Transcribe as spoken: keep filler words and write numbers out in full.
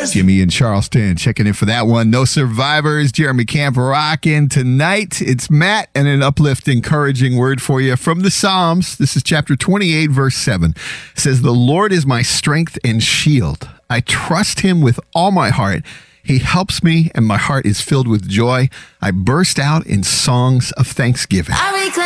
Jimmy in Charleston checking in for that one. No survivors. Jeremy Camp rocking tonight. It's Matt and an uplift, encouraging word for you from the Psalms. This is chapter twenty-eight, verse seven. It says, "The Lord is my strength and shield. I trust him with all my heart. He helps me and my heart is filled with joy. I burst out in songs of thanksgiving."